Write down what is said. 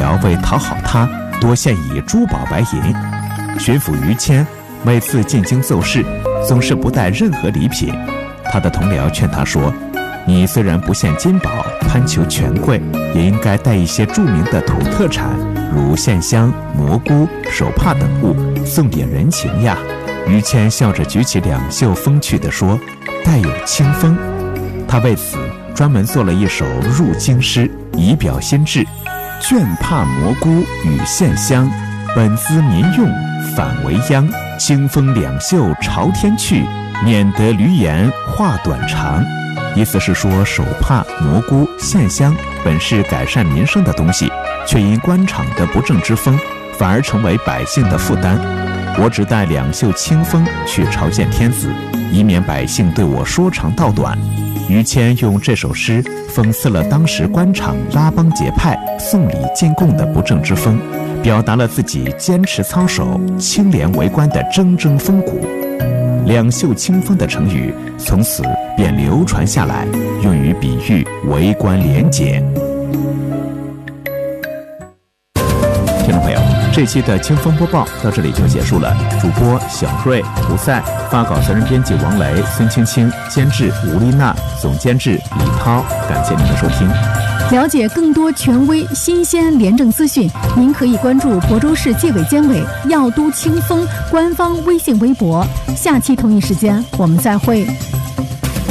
僚为讨好他，多献以珠宝白银。巡抚于谦每次进京奏事，总是不带任何礼品。他的同僚劝他说，你虽然不献金宝，攀求权贵，也应该带一些著名的土特产，如线香、蘑菇、手帕等物，送点人情呀。于谦笑着举起两袖风趣地说，带有清风。他为此专门做了一首入京诗，以表心志。绢帕蘑菇与线香，本资民用反为殃。清风两袖朝天去，免得驴言话短长。意思是说，手帕、蘑菇、线香本是改善民生的东西，却因官场的不正之风，反而成为百姓的负担。我只带两袖清风去朝见天子，以免百姓对我说长道短。于谦用这首诗讽刺了当时官场拉帮结派、送礼进贡的不正之风，表达了自己坚持操守、清廉为官的铮铮风骨。两袖清风的成语从此便流传下来，用于比喻为官廉洁。听众朋友，这期的清风播报到这里就结束了。主播小瑞、胡赛，发稿责任编辑王雷、孙青青，监制吴丽娜，总监制李涛。感谢您的收听。 了解更多权威、新鲜、廉政资讯，您可以关注亳州市纪委监委药都清风官方微信微博。下期同一时间我们再会。